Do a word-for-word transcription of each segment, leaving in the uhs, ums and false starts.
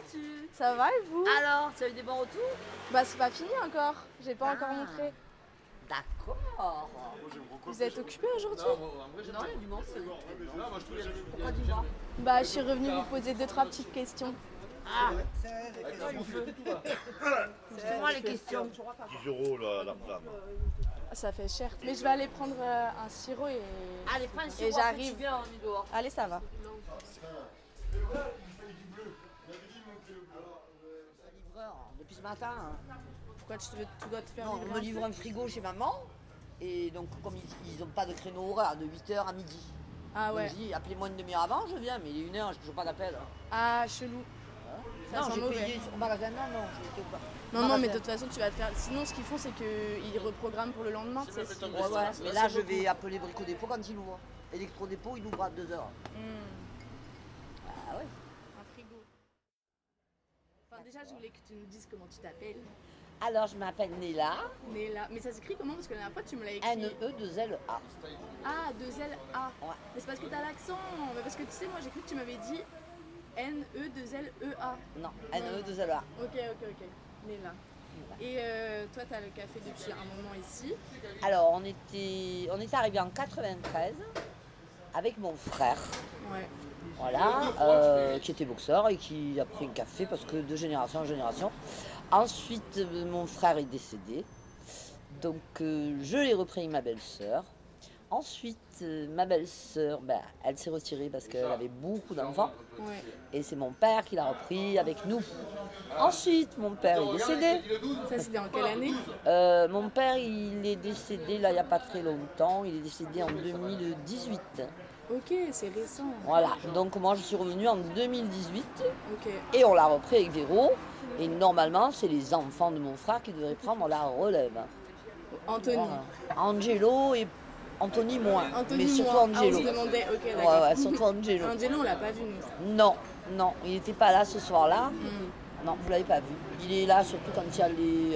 vas-tu? Ça va et vous? Alors, tu as eu des bons retours? Bah c'est pas fini encore, j'ai pas Ah. encore montré. D'accord. Vous êtes occupé aujourd'hui? Non, il y a du monde. c'est- Pourquoi tu vois? Bah je suis revenue vous poser deux trois petites questions. Ah, justement les questions. dix euros la, la flamme. Ça fait cher. Mais je vais aller prendre euh, un sirop et... Allez, prends un Et sirop, j'arrive. tu viens, on est dehors. Allez, ça va. Livreur, depuis ce matin. hein. Pourquoi tu, veux, tu dois te faire Non, livrer on me un livre peu un frigo chez maman. Et donc, comme ils n'ont pas de créneau horaire, de huit heures à midi. Ah Donc, ouais. je dis, appelez-moi une demi-heure avant, je viens, mais il est une heure, j'ai toujours pas d'appel. Ah, chelou. Ça non, sent j'ai mauvais. payé au magasin, non, non, j'ai été au bar. Non, non, mais Magasin. de toute façon, tu vas te faire. Sinon, ce qu'ils font, c'est qu'ils reprogramment pour le lendemain. Tu sais, si- Ouais, ouais, mais là, je vais appeler Brico Dépôt quand il ouvre. Électro Dépôt, il ouvre à deux heures. Hmm, Ah ouais. un frigo. Enfin, déjà, je voulais que tu nous dises comment tu t'appelles. Alors, je m'appelle Néla, Néla. Mais ça s'écrit comment? Parce que la dernière fois, tu me l'as écrit. N E deux L A. Ah, deux L A. Ouais. Mais c'est parce que t'as l'accent. Mais parce que tu sais, moi, j'ai cru que tu m'avais dit N E deux L E A. Non, N E deux L A. Ok, ok, ok. Néla. Et euh, toi, tu as le café depuis un moment ici. Alors, on était, on est arrivé en quatre-vingt-treize avec mon frère, Ouais. voilà, euh, qui était boxeur et qui a pris un café parce que de génération en génération. Ensuite, euh, mon frère est décédé, donc euh, je l'ai repris avec ma belle-sœur. Ensuite, euh, ma belle-sœur, ben, elle s'est retirée parce qu'elle avait beaucoup d'enfants. Ouais. Et c'est mon père qui l'a repris avec nous. Ensuite, mon père est décédé. Ça, c'était en quelle année? Euh, mon père, il est décédé là, il n'y a pas très longtemps. Il est décédé en deux mille dix-huit. Ok, c'est récent. Voilà. Donc moi, je suis revenue en deux mille dix-huit Ok. et on l'a repris avec Véro. Et normalement, c'est les enfants de mon frère qui devraient prendre la relève. Anthony. Voilà. Angelo et Anthony moins. Anthony, mais surtout moi. Angelo. Ah, on se demandait. Ok, Ouais, d'accord. ouais, surtout Angelo. Angelo, on l'a pas vu, nous. Non, non, il n'était pas là ce soir-là. Hmm. Non, vous l'avez pas vu. Il est là surtout quand il y a les euh,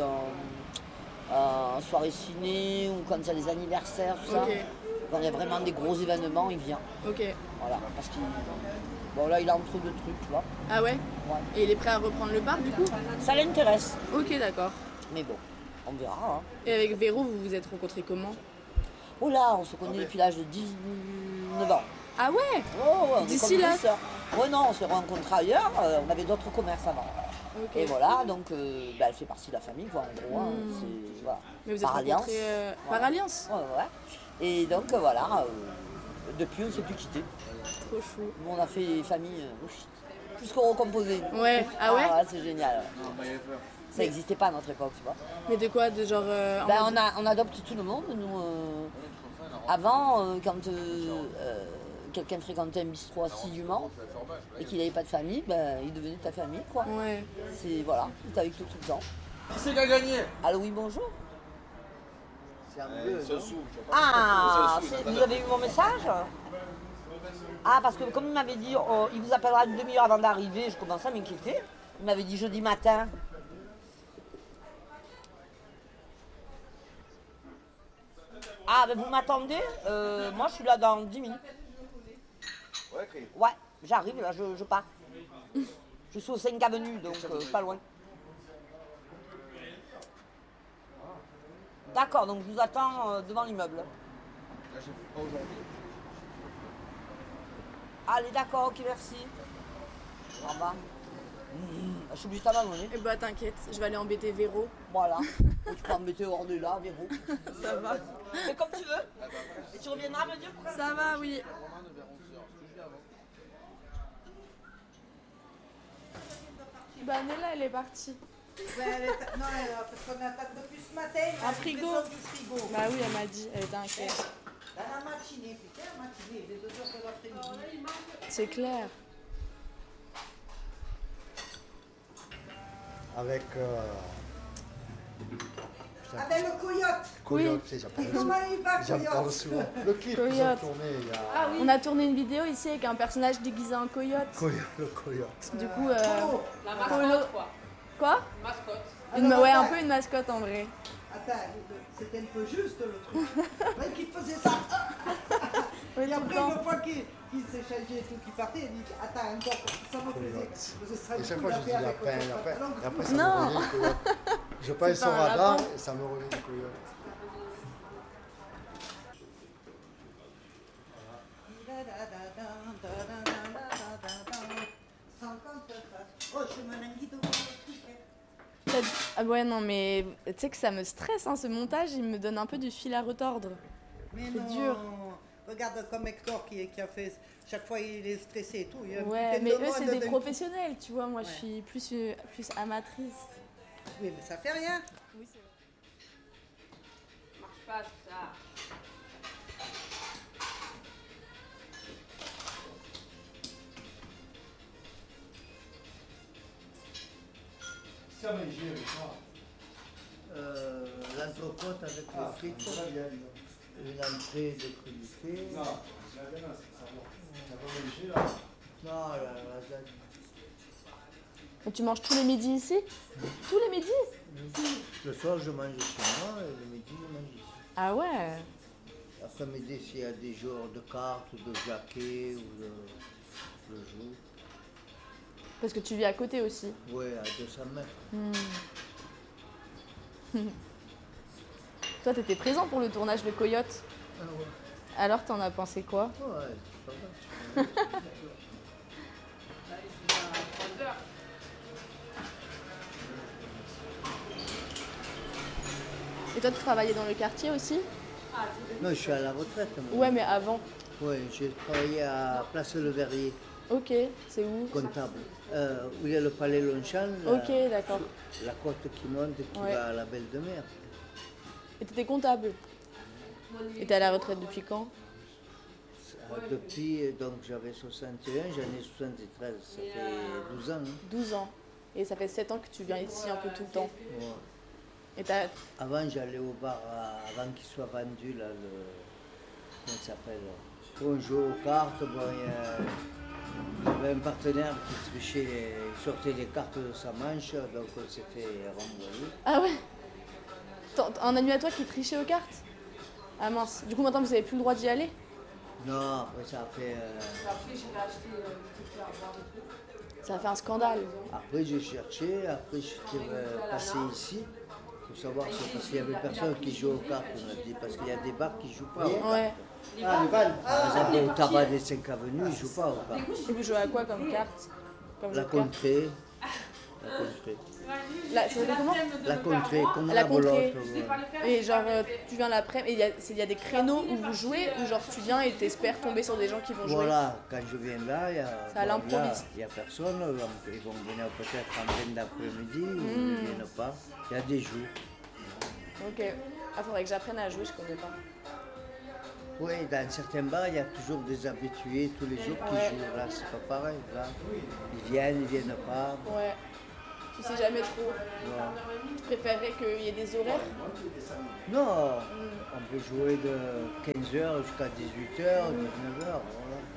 euh, soirées ciné ou quand il y a les anniversaires, tout ça. Ok. Quand il y a vraiment des gros événements, il vient. Ok. Voilà, parce qu'il... Bon, là, il a entre deux trucs, tu vois. Ah ouais? Ouais. Et il est prêt à reprendre le bar, du coup? Ça l'intéresse. Ok, d'accord. Mais bon, on verra. Hein. Et avec Véro, vous vous êtes rencontrés comment? Oh là, on se connaît depuis l'âge de dix-neuf ans. Ah ouais? Oh, ouais, on est D'ici comme là? des sœurs. Ouais, non, on s'est rencontrés ailleurs. euh, on avait d'autres commerces avant. Ok. Et voilà, donc euh, bah, elle fait partie de la famille, quoi, en gros. hein. C'est, voilà. Mais vous êtes Par alliance. rencontrés euh, Voilà. par alliance? Ouais, ouais. Et donc euh, voilà, euh, depuis on ne s'est plus quitté. Trop chou. Nous on a fait les familles euh, plus qu'on recomposé. Ouais. Ah ouais? C'est génial. ouais. Ça n'existait pas à notre époque, tu vois. Mais de quoi? De genre. euh, en Ben, mode- on, a, on adopte tout le monde. Nous, euh, avant, euh, quand euh, euh, quelqu'un fréquentait un bistrot assidûment et qu'il n'avait pas de famille, ben, il devenait ta famille, quoi. Ouais. C'est voilà, c'est avec tout tout le temps. Qui c'est qui a gagné? Allô, oui, bonjour. C'est un bleu, non? Ah, c'est- vous avez eu mon message? Ah, parce que comme il m'avait dit, oh, il vous appellera une demi-heure avant d'arriver, je commençais à m'inquiéter. Il m'avait dit jeudi matin. Ah, ben vous m'attendez? Euh, moi, je suis là dans dix minutes. Ouais, Chris. Ouais, j'arrive, là, je, je pars. Je suis au cinq avenue, donc euh, pas loin. D'accord, donc je vous attends euh, devant l'immeuble. Là, j'ai pas aujourd'hui. Allez, d'accord, ok, merci. Au revoir. Mmh, je suis obligée de t'abandonner. Eh bah t'inquiète, je vais aller embêter Véro. Voilà. Ou tu peux en mettre hors de là, Véro. Ça va. Fais comme tu veux. Et tu reviendras me dire pourquoi. Ça va, oui. Bah Nella, elle est partie. Ouais, elle est- non, elle- parce qu'on attend depuis ce matin. Un la frigo. livraison du frigo. Bah oui, elle m'a dit, elle était inquiète. Dans la matinée, putain, la matinée, les deux heures de l'après-midi. C'est clair. Avec euh, Avec le coyote. Coyote, c'est j'en parle Comment il va, J'en parle coyote? souvent. Le clip qu'ils ont Coyote. tourné, il y a On a tourné une vidéo ici avec un personnage déguisé en coyote. Coyote, le coyote. Du coup, euh, Polo. Polo. Quoi? Une, Alors, ouais, un attends. peu une mascotte en vrai. Attends, c'était un peu juste le truc. Le mec qui faisait ça. Oui, Et tout le après, temps. une fois qu'il qui s'est changé et tout, qui partait, il dit attends encore, ça me plaisait. Coyote. Parce que ça Et sera chaque du fois, coup je dis la paix lapin, avec le lapin. pantalon. Et après, ça Non. me revient le coyote. Je passe C'est son pas un radar lapin. et ça me revient le coyote. Oh, je me languis de Ah ouais, non, mais tu sais que ça me stresse, hein, ce montage, il me donne un peu du fil à retordre. Mais C'est non. dur. Regarde comme Hector qui, qui a fait. Chaque fois, il est stressé et tout. Il y a une Ouais, putain mais de eux, mode c'est de- des professionnels, tu vois. Moi, je Ouais. suis plus, euh, plus amatrice. Oui, mais ça fait rien. Oui, c'est vrai. Marche pas tout ça. Euh, L'entrecôte avec Ah, les frites, une entrée de crudité. Non, la dernière, c'est ça. T'as pas mangé là? Non, la lasagne. Et tu manges tous les midis ici? Tous les midis? Le soir, je mange chez moi et le midi, je mange ici. Ah ouais. L'après-midi, s'il y a des jours de cartes, ou de jaquets ou de, de joues. Parce que tu vis à côté aussi. Ouais, à deux cents mètres. Hmm. Toi, t'étais présent pour le tournage de Coyote. Ah ouais. Alors, t'en as pensé quoi? Ouais, c'est pas mal. Et toi, tu travaillais dans le quartier aussi? Non, je suis à la retraite. moi. Ouais, mais avant. Ouais, j'ai travaillé à Place Le Verrier, Ok, c'est où? comptable. Euh, où il y a le palais Longchamp, la, Ok, d'accord. la côte qui monte, qui Ouais. va à la Belle de Mer. Et t'étais comptable? Et t'es à la retraite depuis quand? Euh, Depuis, donc j'avais soixante et un, j'en ai soixante-treize, ça fait douze ans. hein. douze ans. Et ça fait sept ans que tu viens ici un peu tout le temps. Ouais. Et t'as... Avant, j'allais au bar, euh, avant qu'il soit vendu, là, le. Comment ça s'appelle là On joue aux cartes, bon, il y a- il y avait un partenaire qui trichait, il sortait les cartes de sa manche, donc on s'est fait renvoyer. Ah ouais? T'en- Un ami à toi qui trichait aux cartes? Ah mince. Du coup, maintenant, vous avez plus le droit d'y aller? Non, après ça a fait. euh, Après, j'ai acheté euh, des trucs à boire et tout. Ça a fait un scandale. Après j'ai cherché, après j'étais euh, passé ici. Il faut savoir que c'est parce qu'il y avait personne qui joue aux cartes, on a dit, parce qu'il y a des bars qui jouent pas aux cartes. Ouais. Ah, les balles. Par exemple, au tabac des cinq avenues, ils jouent pas aux cartes. Et vous jouez à quoi comme carte? Comme La jeu de cartes? contrée. La contrée. La, ça s'appelle comment? La contrée, comme La la contrée. bolotte. ouais. Et genre, euh, tu viens l'après-midi, et il y, a- c'est- il y a des créneaux où vous jouez, ou genre tu viens et t'espères tomber sur des gens qui vont jouer? Voilà, quand je viens là, il y a, C'est à bon, l'improviste. là, il y a personne. Ils vont venir peut-être en fin d'après-midi, ou Hmm. ils ne viennent pas. Il y a des jours. Ok. Ah, faudrait que j'apprenne à jouer, je connais pas. Oui, dans certains bars, il y a toujours des habitués tous les jours qui Ouais. jouent. Là, c'est pas pareil. Là, ils viennent, ils viennent pas. Ouais. Tu sais jamais trop. Voilà. Tu préférerais qu'il y ait des horaires? Non, on peut jouer de quinze heures jusqu'à dix-huit heures, dix-neuf heures. Voilà.